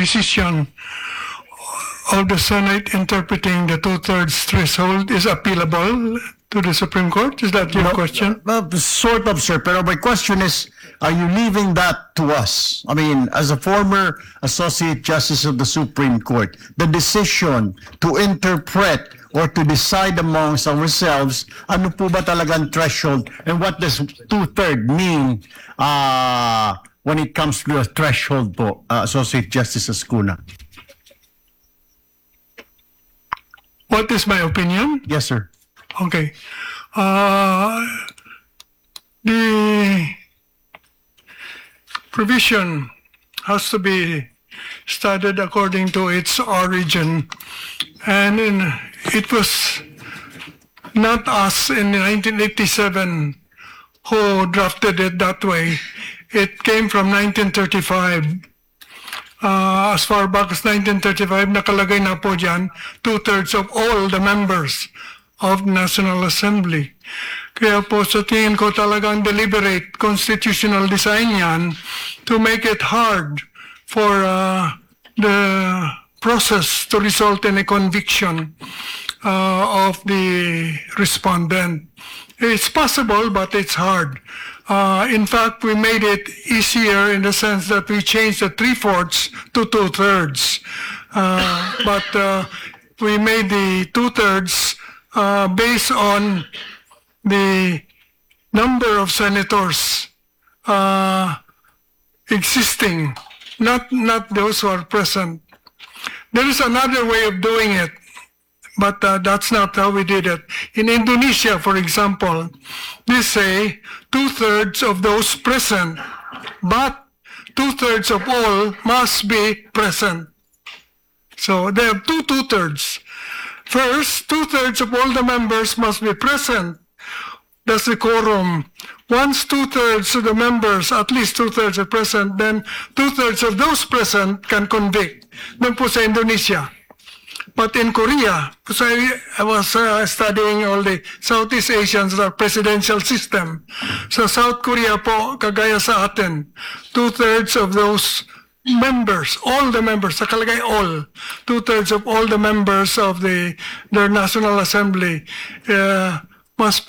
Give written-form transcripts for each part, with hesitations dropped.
decision of the Senate interpreting the two-thirds threshold is appealable to the Supreme Court? Is that your question? Sort of, sir. Pero my question is, are you leaving that to us? I mean, as a former Associate Justice of the Supreme Court, the decision to interpret or to decide amongst ourselves, ano po ba talagang threshold and what does two-third mean when it comes to a threshold po, Associate Justice Ascuna? What is my opinion? Yes, sir. Okay. The provision has to be studied according to its origin, and it was not us in 1987 who drafted it that way. It came from 1935. As far back as 1935, nakalagay na po dyan, two-thirds of all the members of National Assembly. Kaya po sa tingin ko talagang deliberate constitutional design yan to make it hard for the process to result in a conviction of the respondent. It's possible, but it's hard. In fact, we made it easier in the sense that we changed the 3/4 to 2/3. But we made the 2/3 based on the number of senators existing, not those who are present. There is another way of doing it, but that's not how we did it. In Indonesia, for example, they say 2/3 of those present, but 2/3 of all must be present. So they have two 2/3. First, 2/3 of all the members must be present. That's the quorum. Once 2/3 of the members, at least 2/3 are present, then 2/3 of those present can convict. Doon po sa Indonesia. But in Korea, because I was studying all the Southeast Asians, the presidential system. Sa South Korea po, kagaya sa atin, 2/3 of those members, all the members, nakalagay all, 2/3 of all the members of their National Assembly must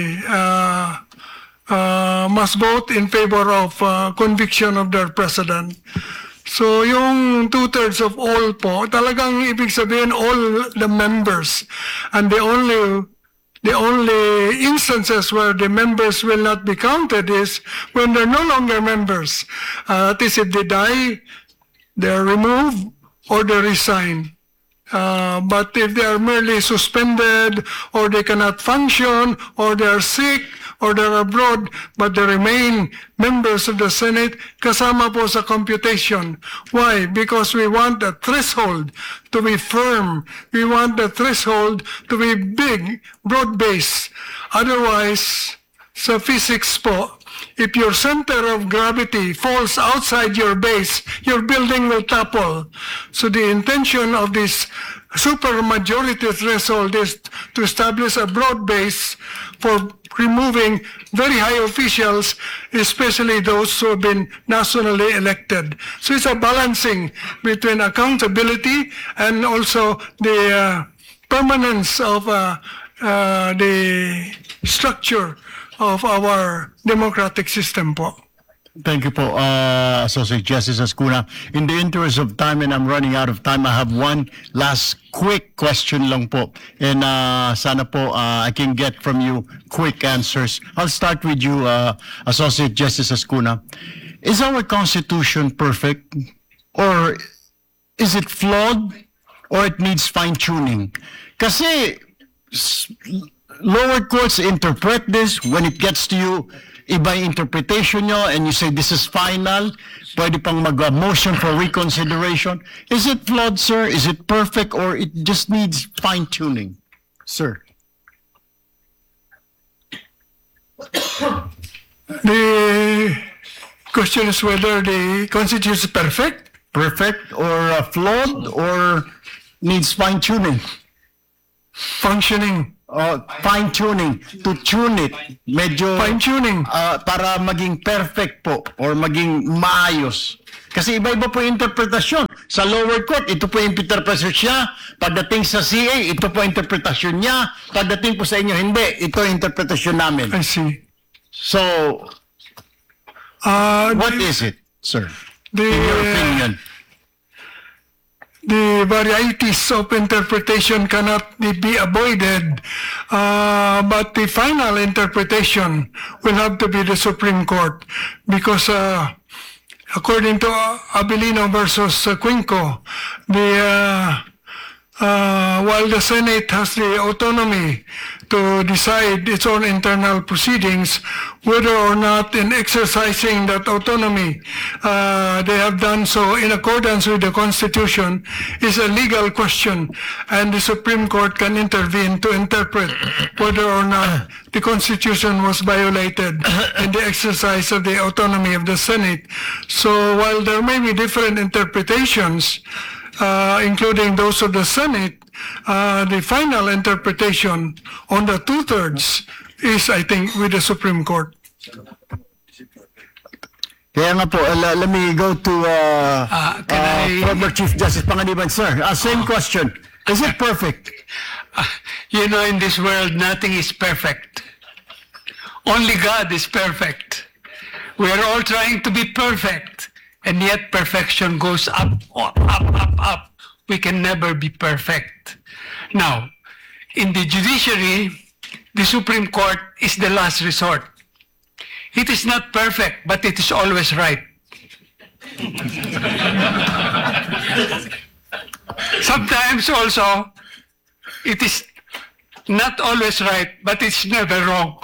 vote in favor of conviction of their president. So yung 2/3 of all po, talagang ibig sabihin all the members, and the only instances where the members will not be counted is when they're no longer members. That is, if they die, they're removed or they resign. But if they are merely suspended, or they cannot function, or they are sick, or they're abroad, but they remain members of the Senate, kasama po sa computation. Why? Because we want the threshold to be firm. We want the threshold to be big, broad-based. Otherwise, sa physics po, if your center of gravity falls outside your base, your building will topple. So the intention of this supermajority threshold is to establish a broad base for removing very high officials, especially those who have been nationally elected. So it's a balancing between accountability and also the permanence of the structure of our democratic system po. Thank you po, Associate Justice Ascuna. In the interest of time, and I'm running out of time, I have one last quick question lang po. And sana po I can get from you quick answers. I'll start with you, Associate Justice Ascuna. Is our Constitution perfect? Or is it flawed? Or it needs fine-tuning? Kasi lower courts interpret this. When it gets to you, iba yung interpretation nyo, and you say this is final, pwede pang mag-motion for reconsideration. Is it flawed, sir? Is it perfect, or it just needs fine-tuning? Sir. The question is whether the Constitution is perfect? Perfect, or flawed, or needs fine-tuning? Functioning. fine-tuning, to tune it, medyo Fine-tuning. para maging perfect po or maging maayos. Kasi iba-iba po yung interpretasyon. Sa lower court, ito po yung interpretasyon niya. Pagdating sa CA, ito po yung interpretasyon niya. Pagdating po sa inyo, hindi. Ito yung interpretasyon namin. I see. So, what is it, sir? In your opinion? The varieties of interpretation cannot be avoided, but the final interpretation will have to be the Supreme Court because according to Abilino versus Quinco, while the Senate has the autonomy to decide its own internal proceedings, whether or not in exercising that autonomy they have done so in accordance with the Constitution is a legal question, and the Supreme Court can intervene to interpret whether or not the Constitution was violated in the exercise of the autonomy of the Senate. So while there may be different interpretations, including those of the Senate, the final interpretation on the two-thirds is, I think, with the Supreme Court. Kaya nga po, let me go to former Chief Justice Panganiban, sir. Same question. Is it perfect? You know, in this world, nothing is perfect. Only God is perfect. We are all trying to be perfect, and yet perfection goes up, up, up, up. We can never be perfect. Now, in the judiciary, the Supreme Court is the last resort. It is not perfect, but it is always right. Sometimes also, it is not always right, but it's never wrong.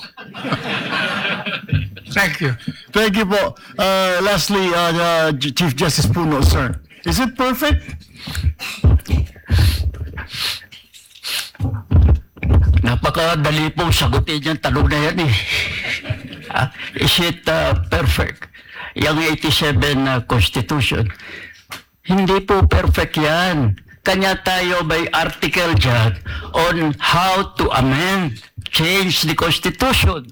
Thank you. Thank you po. Lastly, Chief Justice Puno, sir. Is it perfect? Napakadali pong sagutin yung tanong na yan eh. Is it perfect? Yung 87 Constitution. Hindi po perfect yan. Kanya tayo may article dyan on how to amend, change the Constitution.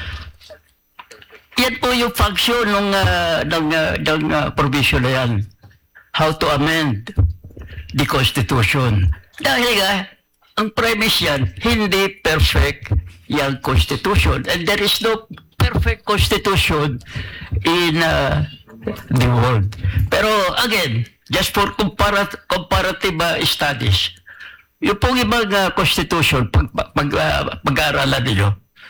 Yan po yung function ng provision na yan. How to amend the Constitution. Dahil ang premise yan, hindi perfect yung Constitution. And there is no perfect Constitution in the world. Pero again, just for comparative studies, yung pong ibang Constitution, pag-aaralan ninyo,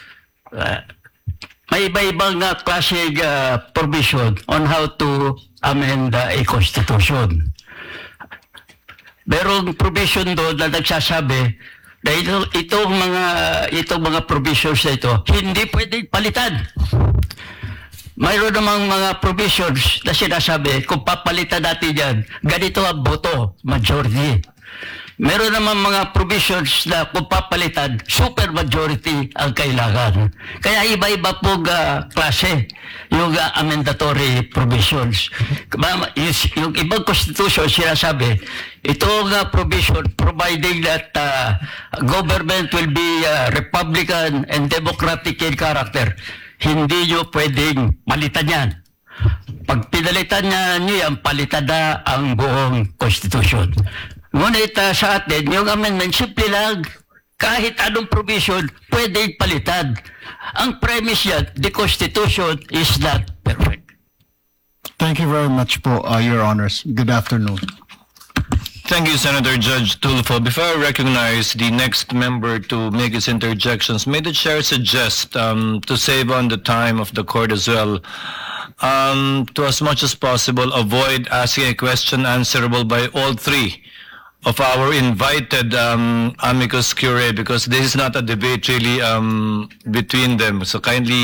may iba-ibang klaseng provision on how to amend a Constitution. Merong provision doon na nagsasabi na itong mga provisions na ito, hindi pwedeng palitan. Mayroon namang mga provisions na sinasabi, kung papalitan natin yan, ganito ang boto, majority. Meron naman mga provisions na kung papalitan, super majority ang kailangan. Kaya iba-iba pong klase yung amendatory provisions. Yung ibang constitution sinasabi, itong provision providing that government will be Republican and Democratic in character, hindi nyo pwedeng palitan yan. Pag pinalitan nyo yan, palitan na ang buong constitution. Ngunit sa atin, yung amendment, simple lang, kahit anong provision, pwedeng palitan. Ang premise yan, the Constitution is not perfect. Thank you very much po, Your Honors. Good afternoon. Thank you, Senator Judge Tulfo. Before I recognize the next member to make his interjections, may the chair suggest to save on the time of the court as well, to as much as possible avoid asking a question answerable by all three of our invited amicus curiae, because this is not a debate really between them. So kindly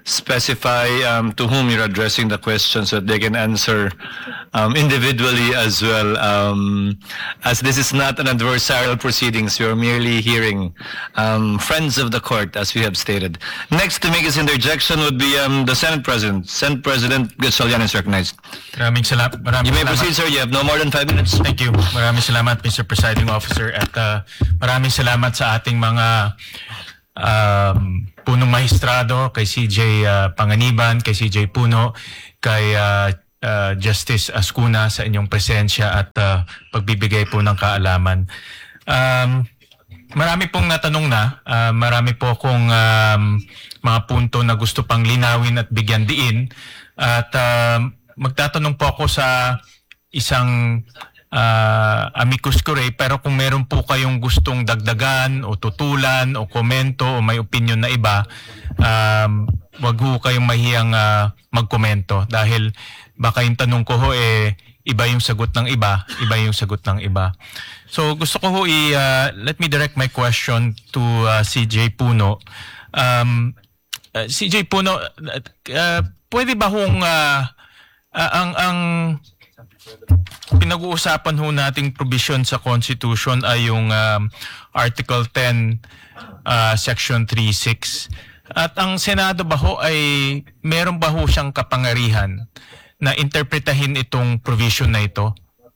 specify to whom you're addressing the question so that they can answer individually as well. As this is not an adversarial proceedings, you're merely hearing friends of the court, as we have stated. Next to make his interjection would be the Senate President. Senate President Gatchalian is recognized. Maraming salamat. You may proceed, sir. You have no more than 5 minutes. Thank you. Maraming salamat, Mr. Presiding Officer. At maraming salamat sa ating mga punong mahistrado, kay CJ Panganiban, kay CJ Puno, kay Justice Ascuna sa inyong presensya at pagbibigay po ng kaalaman. Marami pong natanong na, marami po akong mga punto na gusto pang linawin at bigyan diin. At magtatanong po ako sa isang amicus curiae, pero kung meron po kayong gustong dagdagan o tutulan o komento o may opinion na iba, wag ho kayong mahiyang magkomento dahil baka yung tanong ko ho iba yung sagot ng iba, iba yung sagot ng iba. So gusto ko ho let me direct my question to CJ Puno. CJ Puno, pwede ba hong ang pinag-uusapan ho nating provision sa Constitution ay yung Article 10, Section 3.6. At ang Senado ba ho ay meron ba ho siyang kapangyarihan na interpretahin itong provision na ito?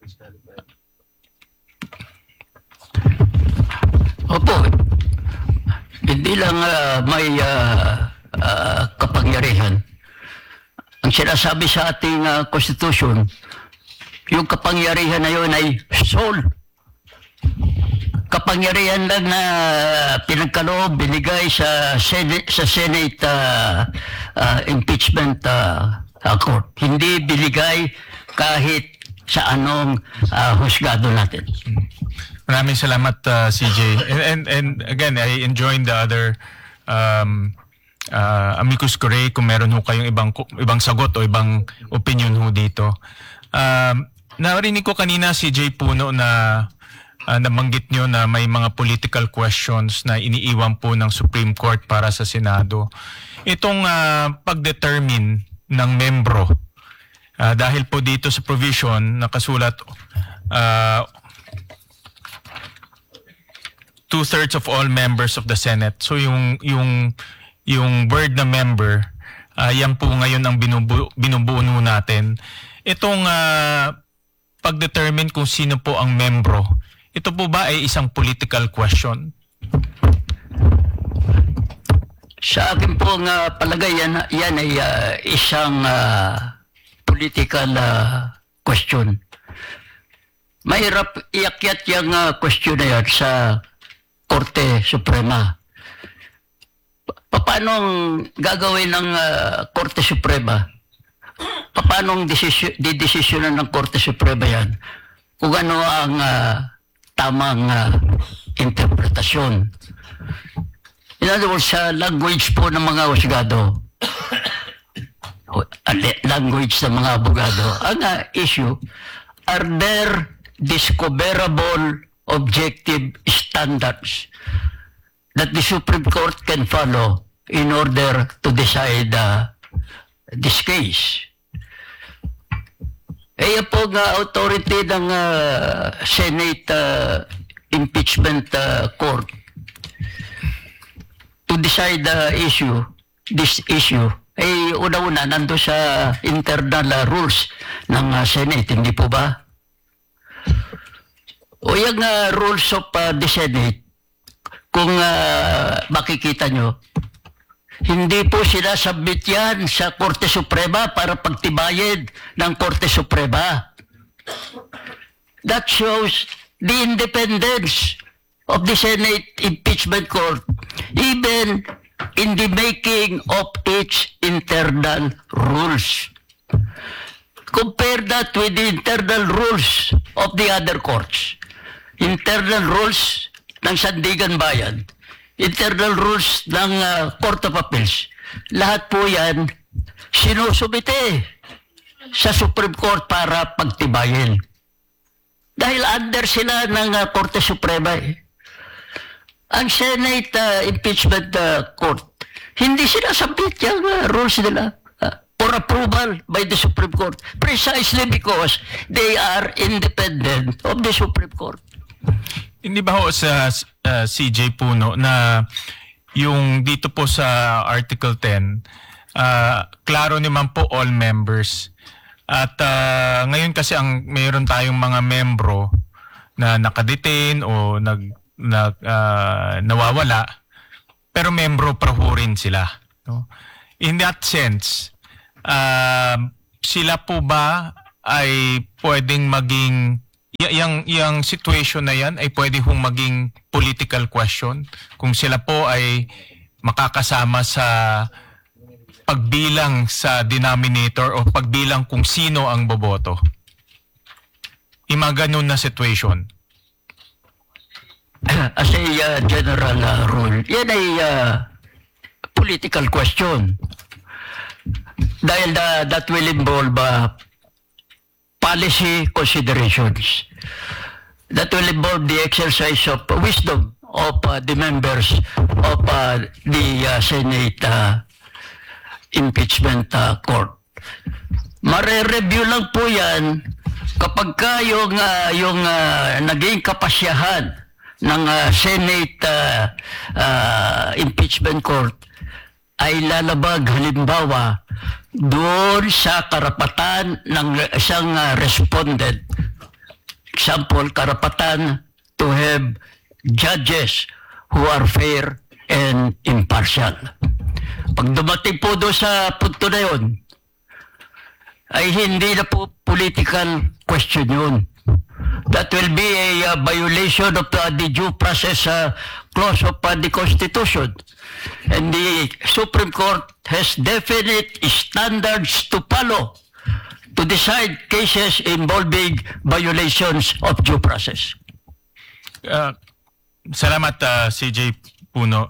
Opo, hindi lang may kapangyarihan. Ang sinasabi sa ating Constitution, yung kapangyarihan na yun ay sole. Kapangyarihan lang na pinagkaloob, binigay sa Senate impeachment court. Hindi binigay kahit sa anong husgado natin. Maraming salamat, CJ. And again, I enjoyed the other amicus curiae kung meron ho kayong ibang sagot o ibang opinion ho dito. Narinig ko kanina CJ Puno na nabanggit nyo na may mga political questions na iniiwan po ng Supreme Court para sa Senado. Itong pag-determine ng membro, dahil po dito sa provision nakasulat 2/3 of all members of the Senate. So yung word na member, yan po ngayon ang binubuo natin. Itong pag-determine kung sino po ang membro, ito po ba ay isang political question? Sa akin po nga palagay yan ay isang political question. Mahirap iakyat yung question na yan sa Korte Suprema. Paano gagawin ng Korte Suprema? Paano didesisyonan ng Korte Suprema yan? Kung ano ang tamang interpretasyon. In other words, sa language po ng mga husgado, language ng mga abogado, ang issue, are there discoverable objective standards that the Supreme Court can follow in order to decide this case? Yan po nga authority ng Senate Impeachment Court to decide this issue. Una-una, nando sa internal rules ng Senate, hindi po ba? O yung rules of the Senate, kung makikita nyo, hindi po sinasubmit yan sa Korte Suprema para pagtibayin ng Korte Suprema. That shows the independence of the Senate Impeachment Court, even in the making of its internal rules. Compare that with the internal rules of the other courts. Internal rules ng Sandigan Bayan, internal rules ng Court of Appeals. Lahat po yan sinusubite sa Supreme Court para pagtibayin. Dahil under sila ng Korte Suprema. Ang Senate Impeachment Court, hindi sinasabit yung rules nila for approval by the Supreme Court precisely because they are independent of the Supreme Court. Hindi ba ho sa CJ Puno na yung dito po sa Article 10, klaro naman po all members. At ngayon kasi mayroon tayong mga membro na nakadetain o nawawala, pero membro pa ho rin sila. No? In that sense, sila po ba ay pwedeng maging yung situation na yan ay pwede hong maging political question kung sila po ay makakasama sa pagbilang sa denominator o pagbilang kung sino ang boboto. Yung mga ganun na situation. As a general rule, yan ay political question. Dahil that will involve policy considerations. That will involve the exercise of wisdom of the members of the Senate Impeachment Court. Mare-review lang po yan kapag ka yung naging kapasyahan ng Senate Impeachment Court ay lalabag halimbawa doon sa karapatan ng isang respondent. Example, karapatan to have judges who are fair and impartial. Pag dumating po doon sa punto na yun, ay hindi na po political question yun. That will be a violation of the due process clause of the Constitution. And the Supreme Court has definite standards to follow to decide cases involving violations of due process. Salamat CJ Puno.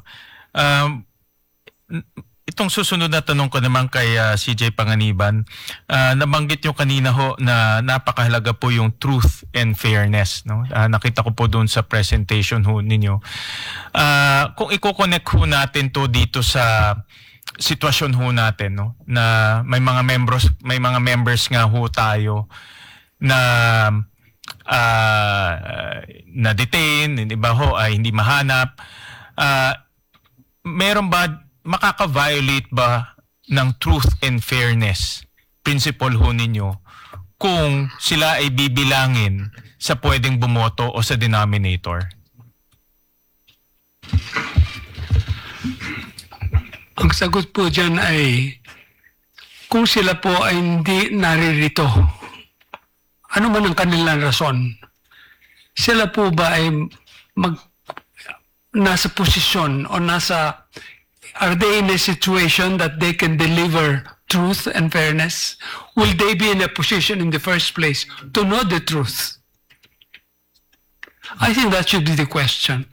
Itong susunod na tanong ko naman kay CJ Panganiban, nabanggit nyo kanina ho na napakahalaga po yung truth and fairness. No? Nakita ko po doon sa presentation ho ninyo. Kung i-connect ho natin to dito sa sitwasyon ho natin, no? Na may mga members nga ho tayo na na-detain, iba ho ay hindi mahanap. Meron ba, makaka-violate ba ng truth and fairness principle ho ninyo kung sila ay bibilangin sa pwedeng bumoto o sa denominator? Ang sagot po dyan ay kung sila po ay hindi naririto, ano man ang kanilang rason, sila po ba ay nasa posisyon o are they in a situation that they can deliver truth and fairness? Will they be in a position in the first place to know the truth? I think that should be the question.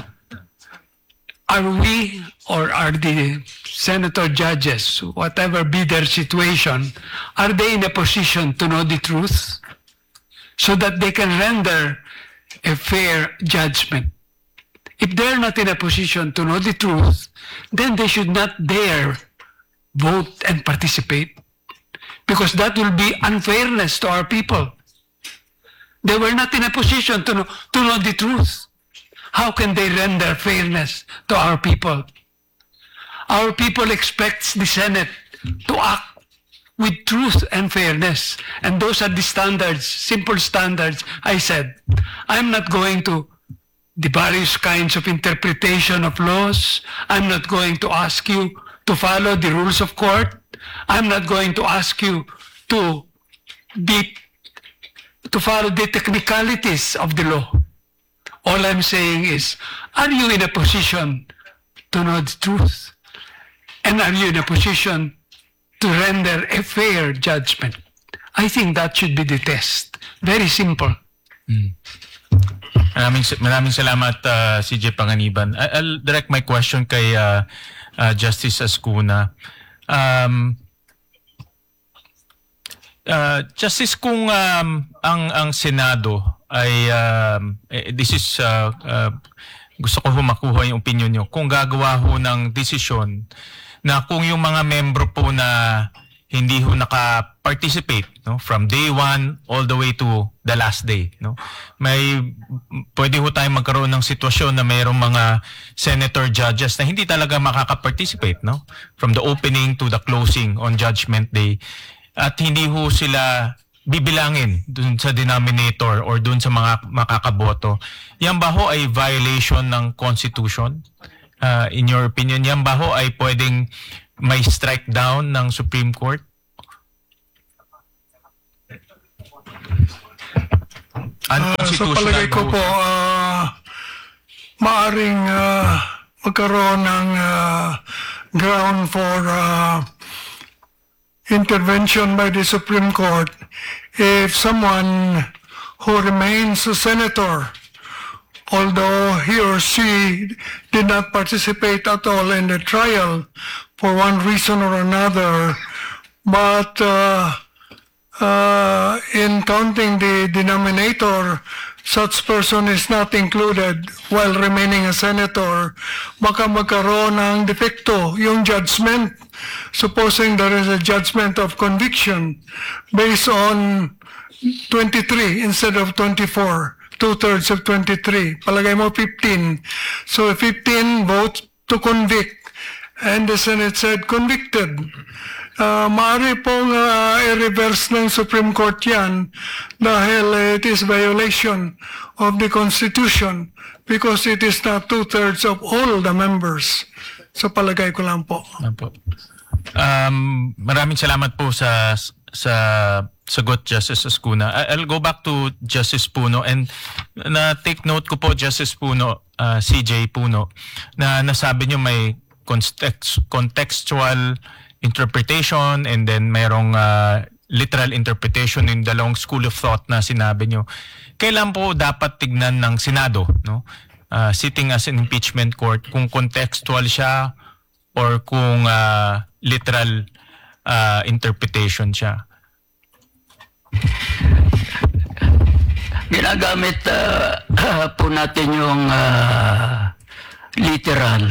Are we or are the senator judges, whatever be their situation, are they in a position to know the truth so that they can render a fair judgment? If they're not in a position to know the truth, then they should not dare vote and participate, because that will be unfairness to our people. They were not in a position to know the truth. How can they render fairness to our people? Our people expects the Senate to act with truth and fairness. And those are the standards, simple standards. I said, I'm not going to the various kinds of interpretation of laws. I'm not going to ask you to follow the rules of court. I'm not going to ask you to follow the technicalities of the law. All I'm saying is, are you in a position to know the truth? And are you in a position to render a fair judgment? I think that should be the test. Very simple. Maraming salamat CJ Panganiban. I'll direct my question kay Justice Ascuna. Justice, kung ang Senado ay gusto ko makuha yung opinion nyo, kung gagawa ho ng desisyon na kung yung mga membro po na hindi ho naka-participate, no, from day 1 all the way to the last day, no, pwede ho tayong magkaroon ng sitwasyon na mayroong mga senator judges na hindi talaga makaka-participate, no, from the opening to the closing on judgment day, at hindi ho sila bibilangin dun sa denominator or dun sa mga makakaboto. Yan ba ho ay violation ng Constitution? In your opinion, yan ba ho ay pwedeng may strike down ng Supreme Court? Sa palagay ko po, maaring magkaroon ng ground for intervention by the Supreme Court if someone who remains a senator, although he or she did not participate at all in the trial for one reason or another, but in counting the denominator, such person is not included while remaining a senator, baka magkaroon ng defecto yung judgment. Supposing there is a judgment of conviction based on 23 instead of 24, 2/3 of 23. Palagay mo 15. So 15 votes to convict and the Senate said convicted. Maaari pong i-reverse ng Supreme Court yan dahil it is violation of the Constitution because it is not 2/3 of all the members. So palagay ko lang po. Maraming salamat po sa sagot, Justice Escuna. I'll go back to Justice Puno, and na-take note ko po, Justice Puno, CJ Puno, na nasabi nyo may contextual interpretation and then mayroong literal interpretation in dalawang school of thought na sinabi nyo. Kailan po dapat tignan ng Senado, no? Sitting as an impeachment court, kung contextual siya or kung literal interpretation siya? Ginagamit po natin yung literal.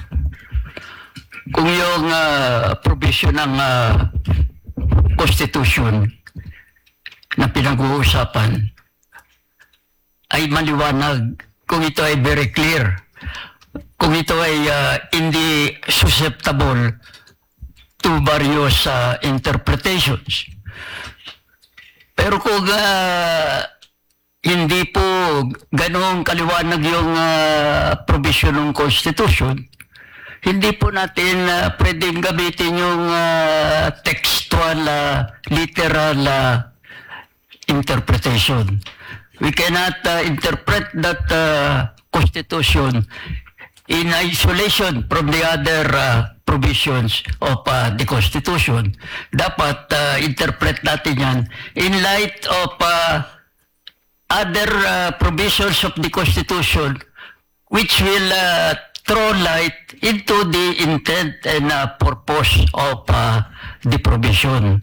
Kung yung provision ng Constitution na pinag-uusapan ay maliwanag, kung ito ay very clear, kung ito ay hindi susceptible to various interpretations. Pero kung hindi po ganoong kaliwanag yung provision ng Constitution, hindi po natin pwedeng gamitin yung textual, literal interpretation. We cannot interpret that Constitution in isolation from the other provisions of the Constitution. Dapat interpret natin yan in light of other provisions of the Constitution which will throw light into the intent and purpose of the provision.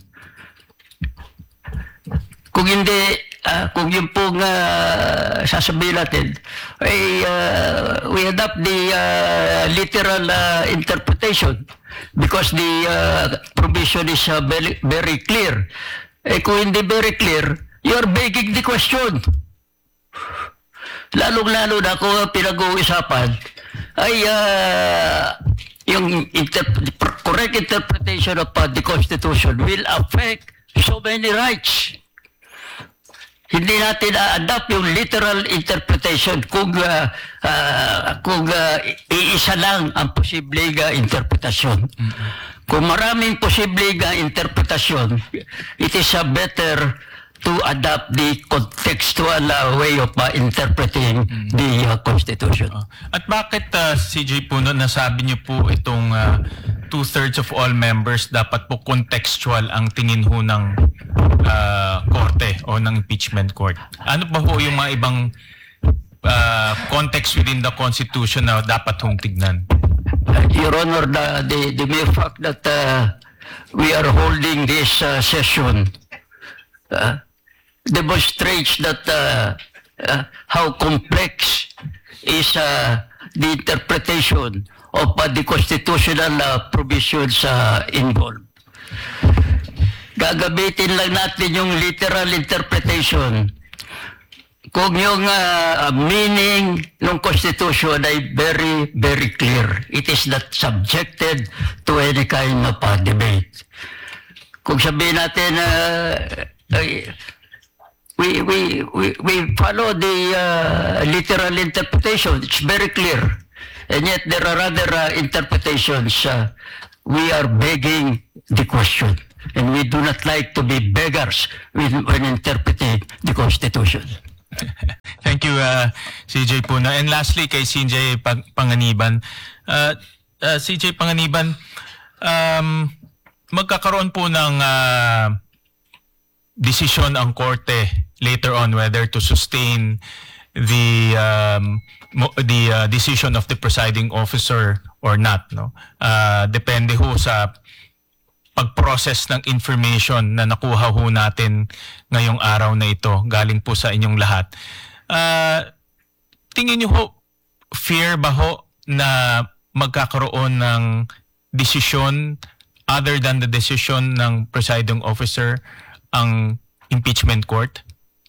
Kung hindi, kung yun pong sasabihin natin, ay we adopt the literal interpretation because the provision is very, very clear. Kung hindi very clear, you're begging the question. Lalong-lalo na kung pinag-uusapan ay yung correct interpretation of the Constitution will affect so many rights. Hindi natin adapt yung literal interpretation kung iisa lang ang posibleng interpretasyon. Kung maraming posibleng interpretasyon, it is better to adapt the contextual way of interpreting the Constitution. At bakit, CJ Puno, nasabi niyo po itong 2/3 of all members dapat po contextual ang tingin ho ng korte o ng impeachment court? Ano ba ho yung mga ibang context within the Constitution na dapat hong tignan? Your Honor, the mere fact that we are holding this session demonstrates that how complex is the interpretation of the constitutional provisions involved. Gagamitin lang natin yung literal interpretation. Kung yung meaning ng Constitution ay very, very clear, it is not subjected to any kind of debate. Kung sabihin natin, we follow the literal interpretation, it's very clear. And yet there are other interpretations. We are begging the question. And we do not like to be beggars when interpreting the Constitution. Thank you, CJ Puna. And lastly, kay CJ Panganiban. CJ Panganiban, magkakaroon po ng desisyon ang korte later on whether to sustain the decision of the presiding officer or not, no? Depende ho sa pag-process ng information na nakuha ho natin ngayong araw na ito galing po sa inyong lahat. Tingin niyo ho, fair ba ho na magkakaroon ng desisyon other than the decision ng presiding officer ang impeachment court?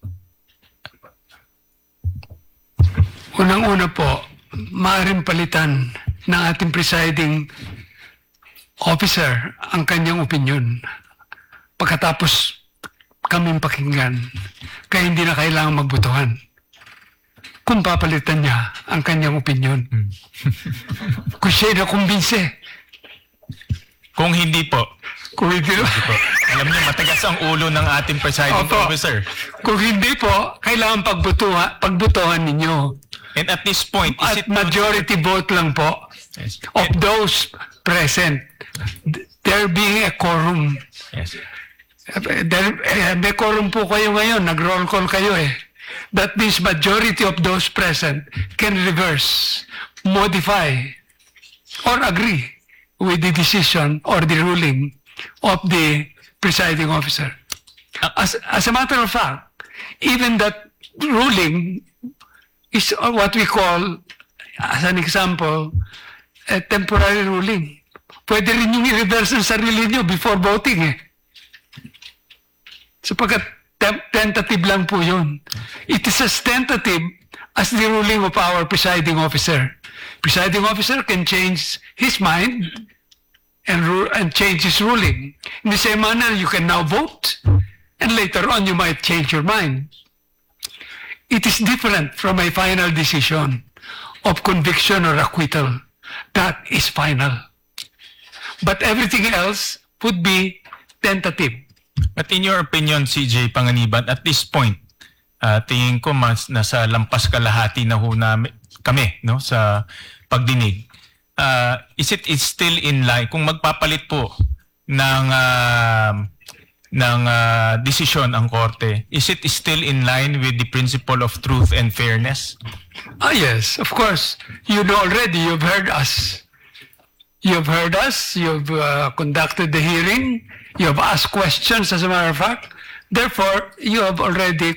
Unang-una po, maaaring palitan ng ating presiding officer ang kanyang opinion pagkatapos kaming pakinggan, kaya hindi na kailangan magbutuhan kung papalitan niya ang kanyang opinion. Kung siya na kumbinse. Kung hindi po, Kung hindi, alam niyo matigas ang ulo ng ating presiding Opo. officer. kung hindi po, kailangan pagbutuhan ninyo. And at this point, is At it majority vote lang po Yes. of those present. There being a quorum. Yes. May quorum po kayo ngayon, nag-roll call kayo eh. That means majority of those present can reverse, modify, or agree with the decision or the ruling of the presiding officer. As a matter of fact, even that ruling is what we call, as an example, a temporary ruling. Pwede rin yung i-reverse ang sarili nyo before voting eh. Sapagkat tentative lang po yun. It is as tentative as the ruling of our presiding officer. Presiding officer can change his mind and change his ruling. In the same manner, you can now vote, and later on you might change your mind. It is different from a final decision of conviction or acquittal. That is final. But everything else would be tentative. But in your opinion, CJ Panganiban, at this point, tingin ko mas nasa lampas kalahati na ho kami no, sa pagdinig. Is it still in line, kung magpapalit po ng desisyon ang korte, is it still in line with the principle of truth and fairness? Yes, of course. You know already, you've heard us. You've heard us, you've conducted the hearing, you have asked questions, as a matter of fact. Therefore, you have already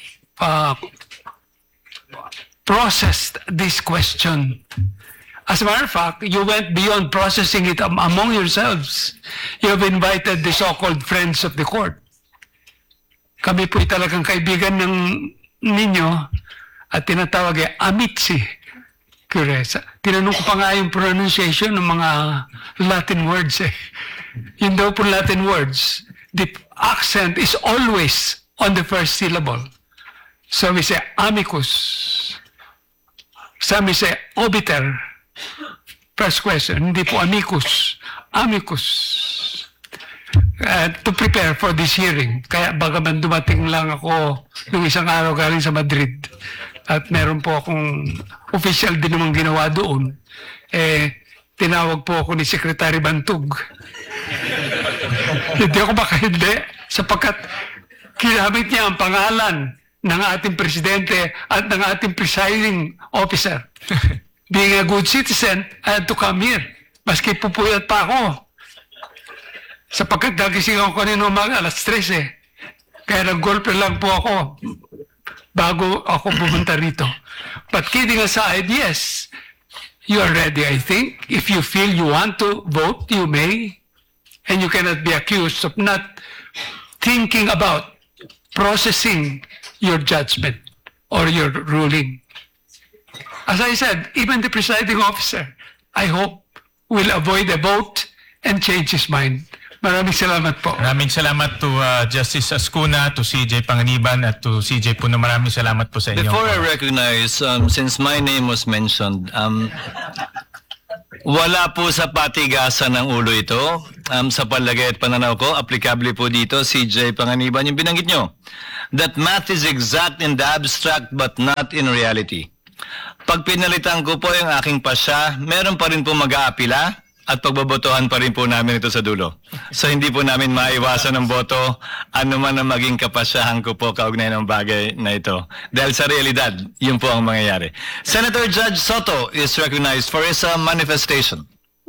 processed this question. As a matter of fact, you went beyond processing it among yourselves. You have invited the so-called friends of the court. Kami po'y talagang kaibigan ninyo at tinatawag ay amitsi. Tinanong ko pa nga yung pronunciation ng mga Latin words eh. Yun daw po Latin words, the accent is always on the first syllable. So we say amicus. Some say obiter. First question, hindi po amicus. Amicus. To prepare for this hearing. Kaya bagaman dumating lang ako nung isang araw galing sa Madrid at meron po akong official din namang ginawa doon, tinawag po ako ni Secretary Bantug. Hindi ako makahindi sapagkat kinamit niya ang pangalan ng ating presidente at ng ating presiding officer. Being a good citizen, I had to come here. Maski pupuyat pa ako. Sapagkat nagising ako kanina umaga, alas 13. Kaya nag-golpe lang po ako bago ako pumunta rito. But kidding aside, yes, you are ready, I think. If you feel you want to vote, you may. And you cannot be accused of not thinking about processing your judgment or your ruling. As I said, even the presiding officer, I hope, will avoid a vote and change his mind. Maraming salamat po. Maraming salamat to Justice Ascuna, to CJ Panganiban, at to CJ Puno. Maraming salamat po sa inyo. Before I recognize, since my name was mentioned, wala po sa patigasan ng ulo ito. Sa palagay at pananaw ko, applicable po dito, CJ Panganiban, yung binanggit nyo. That math is exact in the abstract but not in reality. Pag pinalitan ko po yung aking pasya, meron pa rin po mag-aapila at pagbobotohan pa rin po namin ito sa dulo. So hindi po namin maiwasan ng boto ano man ang maging kapasyahan ko po kaugnay ng bagay na ito. Dahil sa realidad, yun po ang mangyayari. Senator Judge Soto is recognized for his manifestation.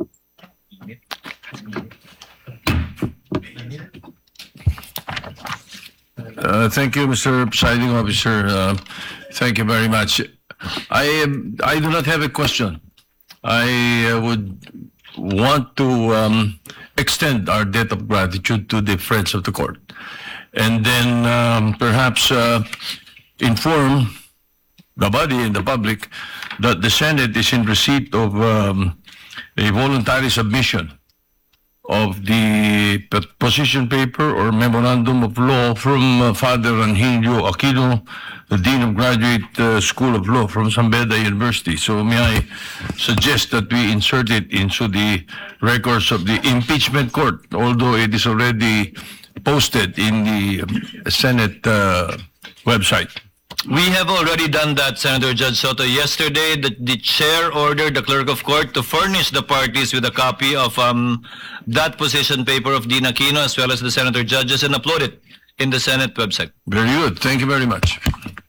Thank you, Mr. Presiding Officer. Thank you very much. I do not have a question. I would want to extend our debt of gratitude to the friends of the court, and then perhaps inform the body and the public that the Senate is in receipt of a voluntary submission of the position paper or memorandum of law from Father Angelio Aquino, the Dean of Graduate School of Law from San Beda University. So may I suggest that we insert it into the records of the impeachment court, although it is already posted in the Senate website. We have already done that, Senator Judge Soto. Yesterday, the chair ordered the clerk of court to furnish the parties with a copy of that position paper of Dean Aquino as well as the senator judges and upload it in the Senate website. Very good. Thank you very much.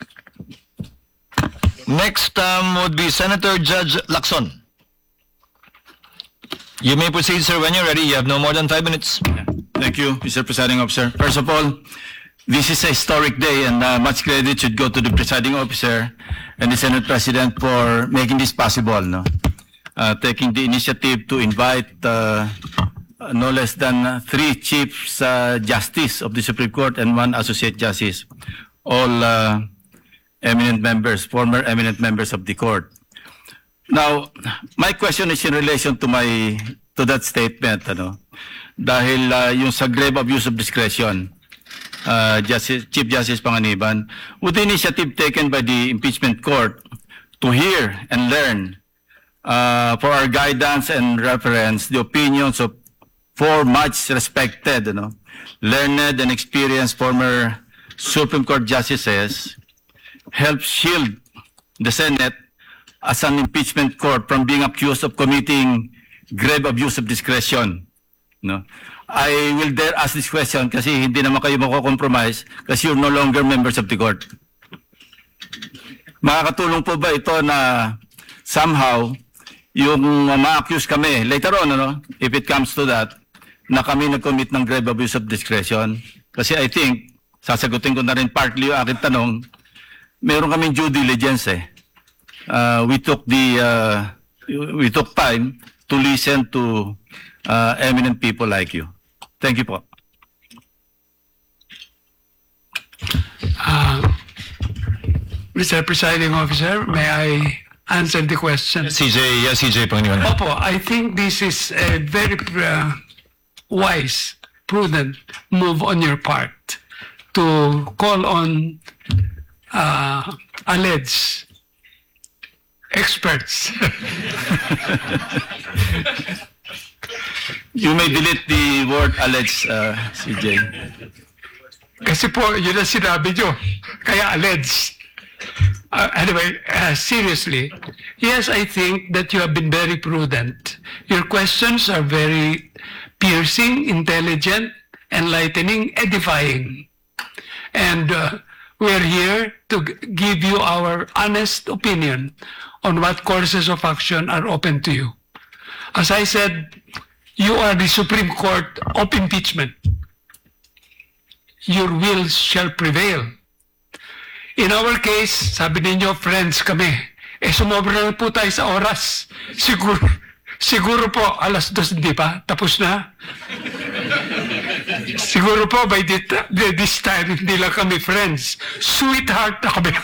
Next would be Senator Judge Lacson. You may proceed, sir, when you're ready. You have no more than 5 minutes. Thank you, Mr. Presiding Officer. First of all, this is a historic day, and much credit should go to the presiding officer and the Senate President for making this possible, no? Taking the initiative to invite no less than 3 Chiefs Justice of the Supreme Court and 1 Associate Justice, all eminent members, former eminent members of the court. Now, my question is in relation to that statement, ano? Dahil yung sa grave abuse of discretion, Chief Justice Panganiban, would the initiative taken by the impeachment court to hear and learn for our guidance and reference the opinions of 4 much respected, learned and experienced former Supreme Court justices help shield the Senate as an impeachment court from being accused of committing grave abuse of discretion. No? I will dare ask this question kasi hindi naman kayo mako-compromise kasi you're no longer members of the court. Makakatulong po ba ito na somehow yung ma-accuse kami later on, if it comes to that, na kami nag-commit ng grave abuse of discretion? Kasi I think, sasagutin ko na rin partly yung aking tanong, meron kaming due diligence eh. We took time to listen to eminent people like you. Thank you po. Mr. Presiding Officer, may I answer the question? CJ Panganiban. Opo, I think this is a very wise, prudent move on your part to call on alleged experts. You may delete the word alleged, CJ. Kasi po, yun ang sinabi nyo. Kaya alleged. Anyway, seriously, yes, I think that you have been very prudent. Your questions are very piercing, intelligent, enlightening, edifying. And we're here to give you our honest opinion on what courses of action are open to you. As I said, you are the Supreme Court of impeachment. Your will shall prevail. In our case, sabi ninyo, friends kami. sumobra na po tayo sa oras. Siguro po, 2:00, di ba? Tapos na. Siguro po, by this time, hindi lang kami friends. Sweetheart na kami.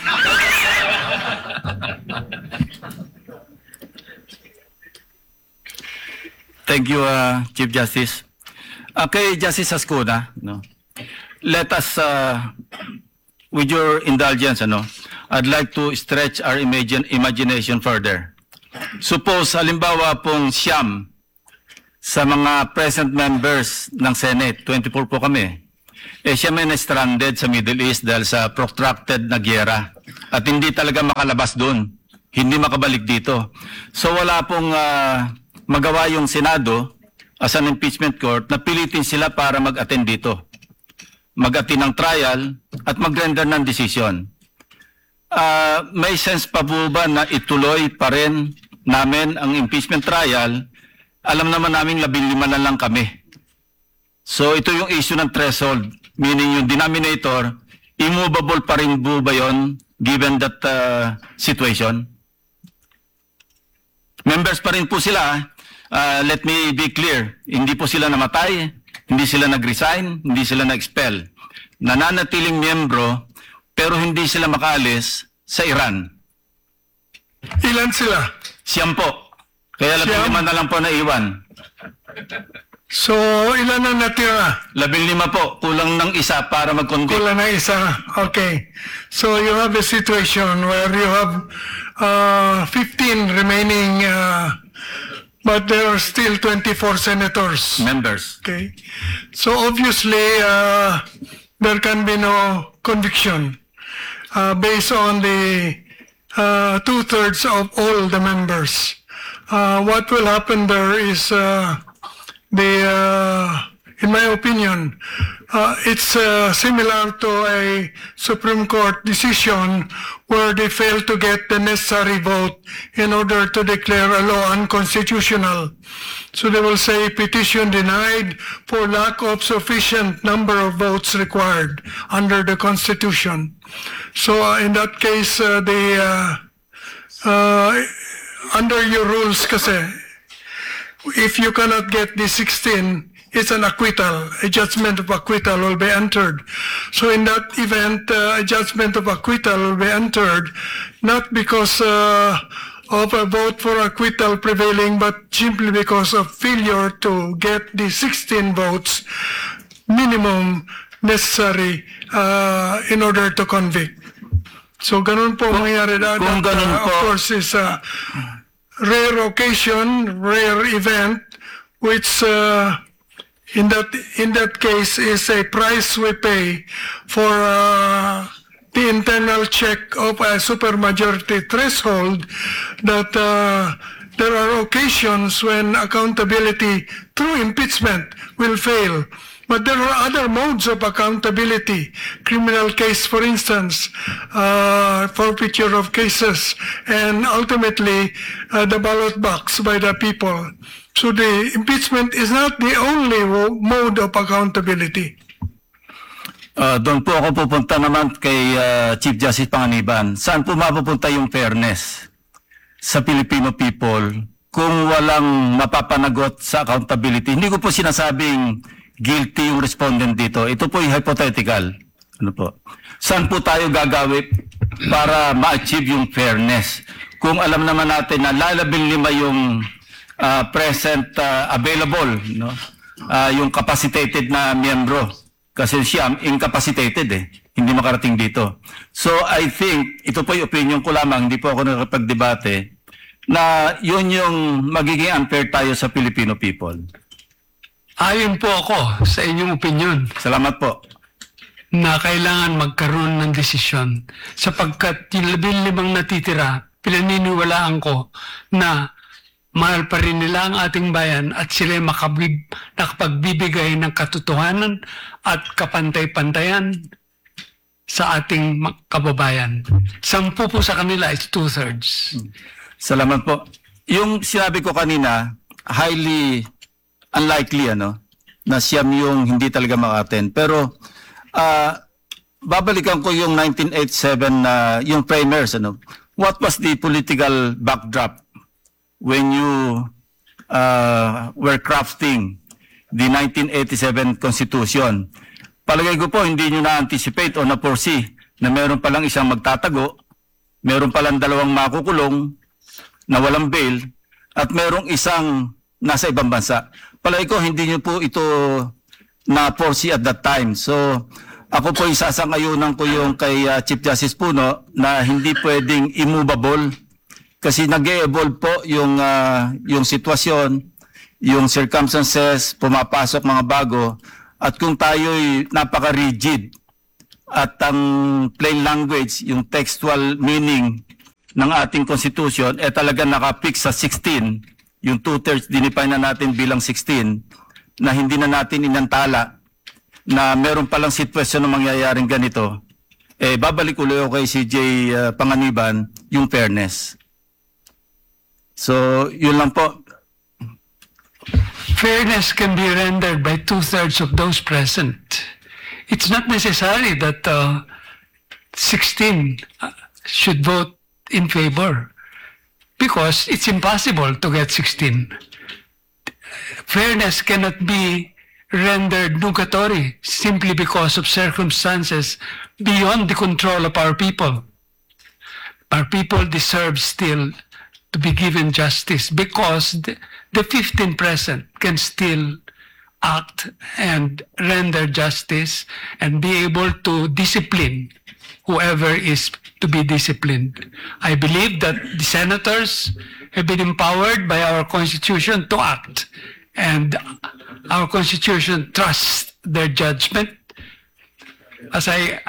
Thank you, Chief Justice. Kay Justice Ascuna, no, let us, with your indulgence, I'd like to stretch our imagination further. Suppose, halimbawa pong siyam sa mga present members ng Senate, 24 po kami, siya may na-stranded sa Middle East dahil sa protracted na gyera at hindi talaga makalabas doon, hindi makabalik dito. So wala pong magawa yung Senado as an impeachment court na pilitin sila para mag-attend dito. Mag-attend ng trial at mag-render ng decision. May sense pa po ba na ituloy pa rin namin ang impeachment trial? Alam naman namin 15 na lang kami. So ito yung issue ng threshold, meaning yung denominator, immovable pa rin po ba yun given that situation? Members pa rin po sila. Let me be clear, hindi po sila namatay, hindi sila nag-resign, hindi sila na-expel. Nananatiling miyembro, pero hindi sila makaalis sa Iran. Ilan sila? Siyam po. Kaya 15 na lang po naiwan. So, ilan ang natira? 15 po, kulang ng isa para mag-convict. Kulang na isa. Okay. So, you have a situation where you have 15 remaining, but there are still 24 senators. Members. Okay. So, obviously, there can be no conviction based on the 2/3 of all the members. What will happen there is in my opinion, it's similar to a Supreme Court decision where they failed to get the necessary vote in order to declare a law unconstitutional. So they will say petition denied for lack of sufficient number of votes required under the Constitution. So in that case, under your rules kasi, if you cannot get the 16, it's an acquittal. A judgment of acquittal will be entered. So in that event, a judgment of acquittal will be entered, not because of a vote for acquittal prevailing, but simply because of failure to get the 16 votes minimum necessary in order to convict. So ganun po mangyari. Kung ganun Of po, course, is a rare occasion, rare event, which in that case is a price we pay for the internal check of a supermajority threshold, that there are occasions when accountability through impeachment will fail. But there are other modes of accountability. Criminal case, for instance, forfeiture of cases, and ultimately the ballot box by the people. So the impeachment is not the only mode of accountability. Doon po ako pupunta naman kay Chief Justice Panganiban. Saan po mapupunta yung fairness sa Filipino people kung walang mapapanagot sa accountability? Hindi ko po sinasabing guilty yung respondent dito. Ito po yung hypothetical. Ano po? Saan po tayo gagawin para ma-achieve yung fairness? Kung alam naman natin na lalabing 5 yung present available, no? Yung capacitated na miyembro. Kasi siya incapacitated hindi makarating dito. So I think, ito po yung opinion ko lamang, hindi po ako nakapagdebate, na yun yung magiging unfair tayo sa Filipino people. Ayon po ako sa inyong opinion Salamat po. na kailangan magkaroon ng desisyon sapagkat yung 15 natitira, pinaniniwalaan ko na mahal pa rin nila ang ating bayan at sila nakapagbibigay ng katotohanan at kapantay-pantayan sa ating kababayan. 10 po sa kanila is 2/3. Salamat po. Yung sinabi ko kanina, highly unlikely na siyam yung hindi talaga maka-attend. Pero babalikan ko yung 1987 na yung framers what was the political backdrop when you were crafting the 1987 Constitution? Palagay ko po, hindi nyo na-anticipate o na-foresee na meron palang isang magtatago, meron palang dalawang makukulong na walang bail, at merong isang nasa ibang bansa. Palagay ko, hindi nyo po ito na-foresee at that time. So, ako po isasang-ayunan ko yung kay Chief Justice Puno na hindi pwedeng immovable kasi nag-e-evolve po yung sitwasyon, yung circumstances, pumapasok mga bago, at kung tayo'y napaka-rigid at ang plain language, yung textual meaning ng ating constitution, talaga nakapix sa 16, yung 2/3 dinefine na natin bilang 16, na hindi na natin inantala na meron palang sitwasyon na mangyayaring ganito, babalik ulit ako kay CJ Panganiban, yung fairness. So, yun lang po. Fairness can be rendered by 2/3 of those present. It's not necessary that 16 should vote in favor because it's impossible to get 16. Fairness cannot be rendered nugatory simply because of circumstances beyond the control of our people. Our people deserve still to be given justice because the 15 present can still act and render justice and be able to discipline whoever is to be disciplined. I believe that the senators have been empowered by our Constitution to act, and our Constitution trusts their judgment. As I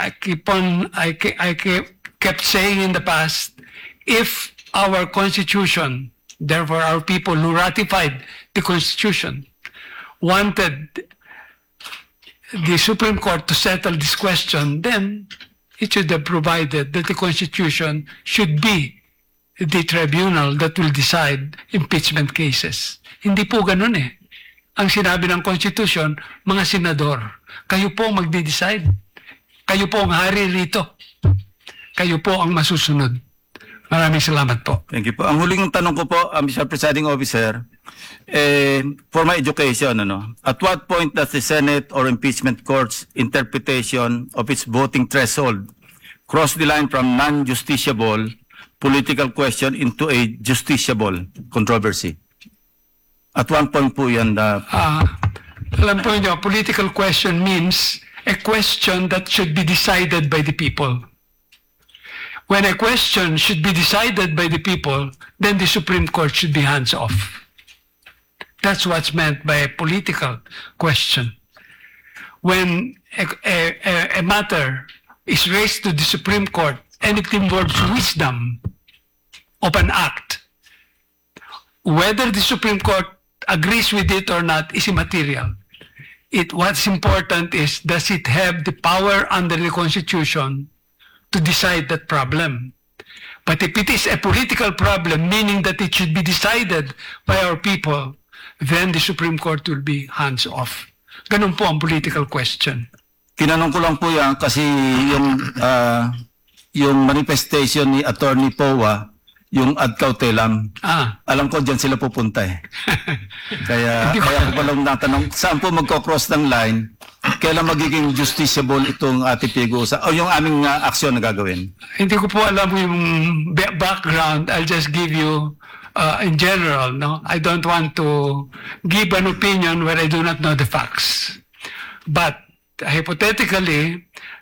kept saying in the past, if our Constitution, therefore our people who ratified the Constitution, wanted the Supreme Court to settle this question, then it should have provided that the Constitution should be the tribunal that will decide impeachment cases. Hindi po ganun eh. Ang sinabi ng Constitution, mga senador, kayo po magde-decide. Kayo po ang hari rito. Kayo po ang masusunod. Maraming salamat po. Thank you po. Ang huling tanong ko po, Mr. Presiding Officer, for my education, at what point does the Senate or impeachment court's interpretation of its voting threshold cross the line from non-justiciable political question into a justiciable controversy? At one point po yan. Alam po niyo, political question means a question that should be decided by the people. When a question should be decided by the people, then the Supreme Court should be hands off. That's what's meant by a political question. When a matter is raised to the Supreme Court and it involves wisdom of an act, whether the Supreme Court agrees with it or not is immaterial. What's important is, does it have the power under the Constitution to decide that problem? But if it is a political problem, meaning that it should be decided by our people, then the Supreme Court will be hands off. Ganun po ang political question. Tinanong ko lang po yan kasi yung manifestation ni Attorney Powa, yung ad cautelam, alam ko dyan sila pupunta eh. Kaya ko palang natanong, saan po magkocross ng line, kailan magiging justiciable itong ating pag-uusapan o yung aming aksyon na gagawin? Hindi ko po alam yung background. I'll just give you in general. No, I don't want to give an opinion where I do not know the facts. But hypothetically,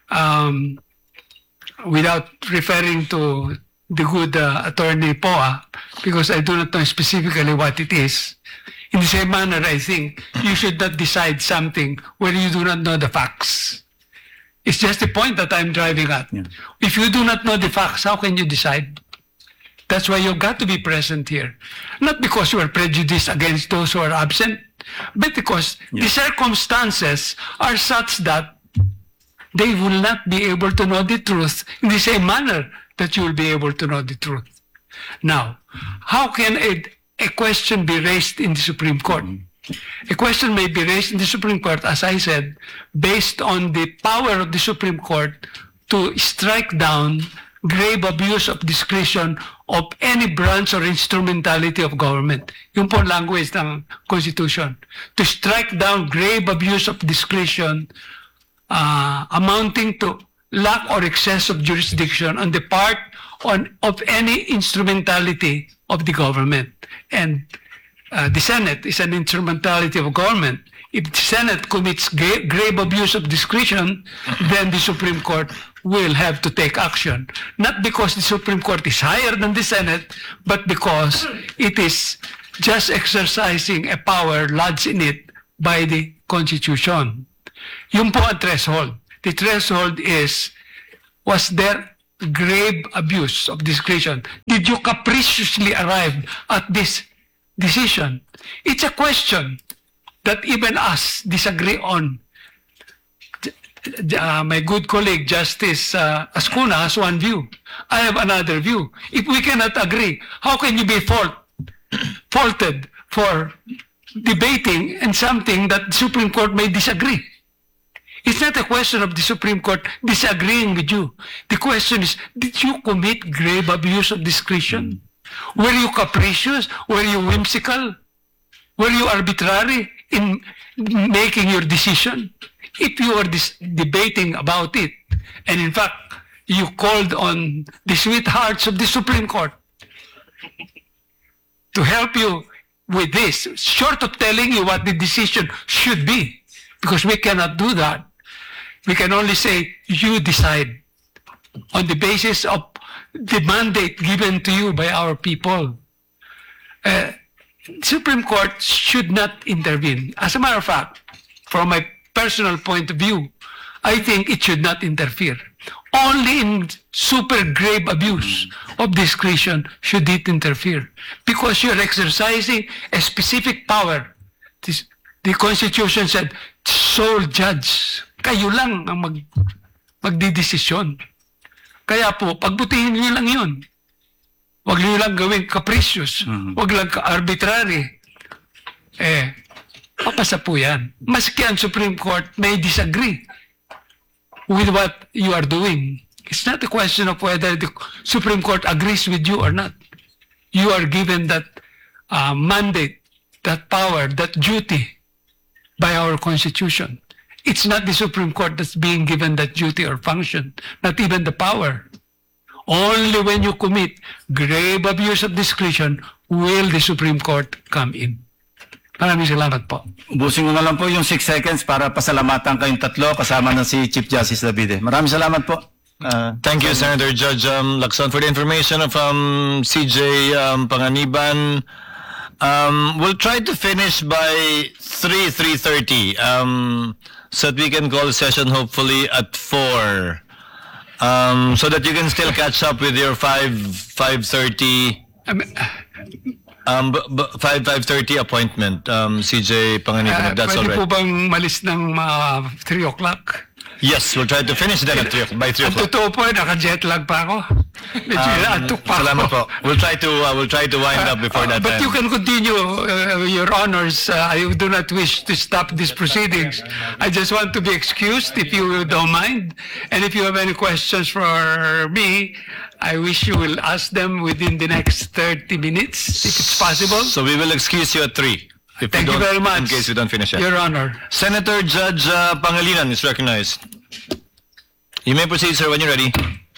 without referring to the good Attorney Poa, because I do not know specifically what it is, in the same manner, I think you should not decide something where you do not know the facts. It's just the point that I'm driving at. Yeah. If you do not know the facts, how can you decide? That's why you've got to be present here. Not because you are prejudiced against those who are absent, but because the circumstances are such that they will not be able to know the truth in the same manner that you will be able to know the truth. Now, how can a question be raised in the Supreme Court? A question may be raised in the Supreme Court, as I said, based on the power of the Supreme Court to strike down grave abuse of discretion of any branch or instrumentality of government. Yung po ang language ng Constitution. To strike down grave abuse of discretion amounting to lack or excess of jurisdiction on the part of any instrumentality of the government. And the Senate is an instrumentality of government. If the Senate commits grave abuse of discretion, then the Supreme Court will have to take action. Not because the Supreme Court is higher than the Senate, but because it is just exercising a power lodged in it by the Constitution. Yung po ang threshold. The threshold is, was there grave abuse of discretion? Did you capriciously arrive at this decision? It's a question that even us disagree on. My good colleague Justice Ascuna has one view. I have another view. If we cannot agree, how can you be faulted for debating in something that the Supreme Court may disagree? It's not a question of the Supreme Court disagreeing with you. The question is, did you commit grave abuse of discretion? Were you capricious? Were you whimsical? Were you arbitrary in making your decision? If you are debating about it, and in fact, you called on the sweethearts of the Supreme Court to help you with this, short of telling you what the decision should be, because we cannot do that. We can only say, you decide on the basis of the mandate given to you by our people. Supreme Court should not intervene. As a matter of fact, from my personal point of view, I think it should not interfere. Only in super grave abuse of discretion should it interfere. Because you're exercising a specific power. The Constitution said, sole judge. Kayo lang ang magdidesisyon. Kaya po, pagbutihin niyo lang yun. Huwag niyo lang gawing capricious. Huwag lang arbitrary. Papasa po yan. Maski ang Supreme Court may disagree with what you are doing. It's not a question of whether the Supreme Court agrees with you or not. You are given that mandate, that power, that duty by our Constitution. It's not the Supreme Court that's being given that duty or function, not even the power. Only when you commit grave abuse of discretion will the Supreme Court come in. Maraming salamat po. Ubusin ko na lang po yung 6 seconds para pasalamatan kayong tatlo kasama na si Chief Justice Davide. Maraming salamat po. Thank you, Senator Judge Lacson, for the information of CJ Panganiban. We'll try to finish by 3:30, so that we can call the session hopefully at 4, so that you can still catch up with your 5:30 5:30 appointment, CJ Panganiban, if that's all Pwede po right. bang malis ng 3 o'clock? Yes, we'll try to finish that at by 3 Ang o'clock. totoo po, naka-jet lag pa ako. Medyo inaantok pa Salamat ako. po. We'll try to wind up before that But time. you can continue, Your Honors. I do not wish to stop these proceedings. I just want to be excused, if you don't mind. And if you have any questions for me, I wish you will ask them within the next 30 minutes, if it's possible. So we will excuse you at 3. If Thank we you don't- very much. In case we don't finish it. Your Honor. Senator Judge Pangilinan is recognized. You may proceed, sir, when you're ready.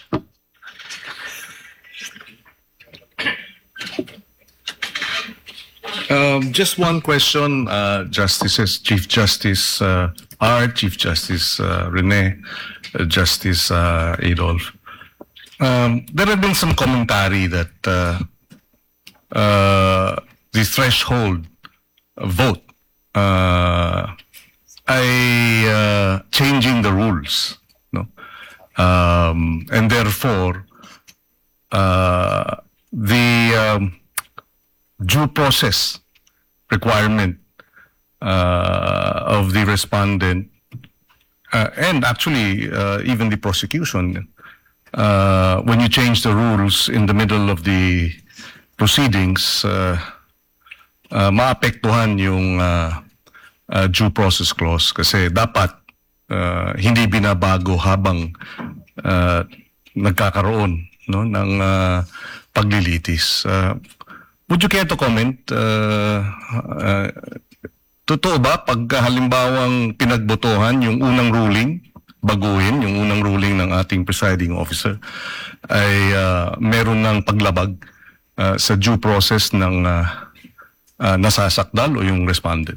Just one question, Justices, Chief Justice Art, Chief Justice Rene, Justice Adolf. There have been some commentary that the threshold vote changing the rules, no, and therefore the due process requirement of the respondent and actually even the prosecution, when you change the rules in the middle of the proceedings, maapektuhan yung due process clause kasi dapat hindi binabago habang nagkakaroon no ng paglilitis. Would you care to comment? Totoo ba pag halimbawang pinagbotohan yung unang ruling, baguhin yung unang ruling ng ating presiding officer, ay meron ng paglabag sa due process ng nasasakdal o yung respondent?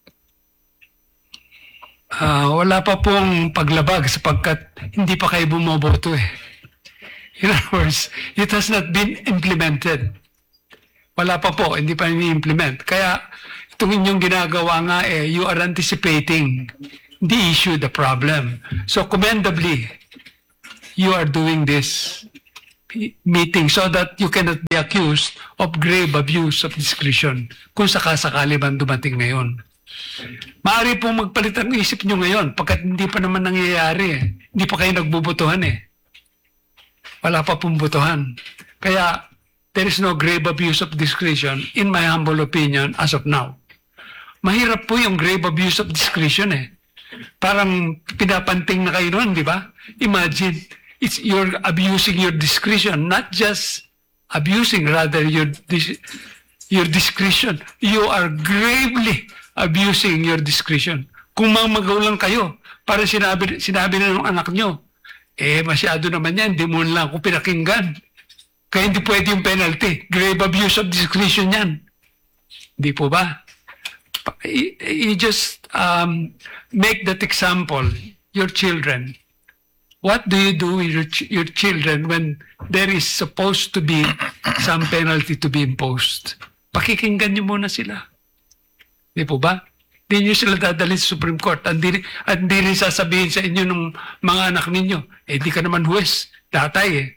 Wala pa pong paglabag sapagkat hindi pa kayo bumoboto eh. In other words, it has not been implemented. Wala pa po, hindi pa ini-implement. Kaya itong inyong ginagawa nga you are anticipating the issue, the problem. So commendably, you are doing this meeting so that you cannot be accused of grave abuse of discretion kung sakasakali man dumating ngayon. Maaari pong magpalit ang isip nyo ngayon pagkat hindi pa naman nangyayari eh. Hindi pa kayo nagbubutuhan eh. Wala pa pong butuhan. Kaya there is no grave abuse of discretion in my humble opinion as of now. Mahirap po yung grave abuse of discretion eh. Parang pinapanting na kayo noon, di ba? Imagine, you're abusing your discretion, not just abusing, rather your discretion. You are gravely abusing your discretion. Kung mamagaw lang kayo, para sinabi na ng anak nyo, masyado naman yan, di mo lang ako pinakinggan. Kaya hindi pwede yung penalty. Grave abuse of discretion yan. Di po ba? You just make that example, your children. What do you do with your children when there is supposed to be some penalty to be imposed? Pakikinggan nyo muna sila. Di po ba? Di nyo sila dadalhin sa Supreme Court at di rin sasabihin sa inyo ng mga anak ninyo, di ka naman huwes, tatay eh.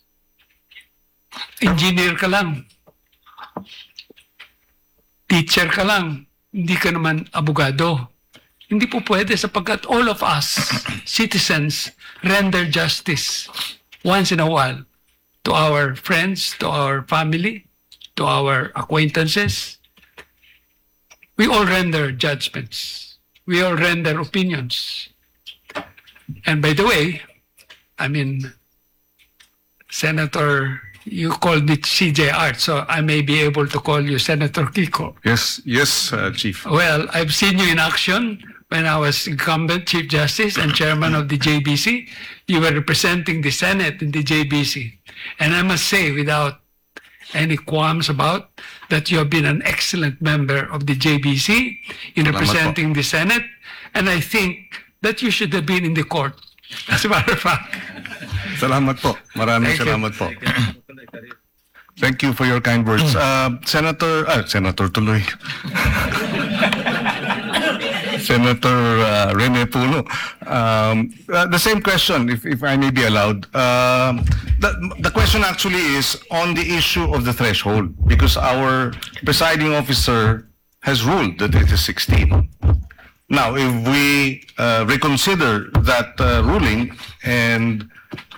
Engineer ka lang. Teacher ka lang. Hindi ka naman abogado. Hindi po pwede sapagkat all of us, citizens, render justice once in a while to our friends, to our family, to our acquaintances. We all render judgments. We all render opinions. And by the way, I mean, Senator, you called me CJ Art, so I may be able to call you Senator Kiko. Yes, Chief. Well, I've seen you in action when I was incumbent Chief Justice and Chairman of the JBC. You were representing the Senate in the JBC. And I must say, without any qualms about, that you have been an excellent member of the JBC in representing the Senate. And I think that you should have been in the court, as a matter of fact. Salamat po. Maraming Thank you. salamat po. Thank you for your kind words. Senator tuloy. Senator Rene Puno. The same question, if I may be allowed. The question actually is on the issue of the threshold, because our presiding officer has ruled that it is 16. Now, if we reconsider that ruling and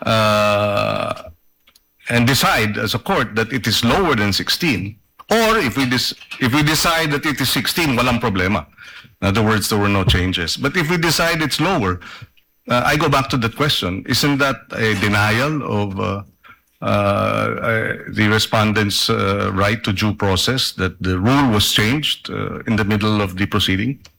decide as a court that it is lower than 16, or if we decide that it is 16, walang problema. In other words, there were no changes. But if we decide it's lower, I go back to that question. Isn't that a denial of the respondent's right to due process, that the rule was changed in the middle of the proceeding?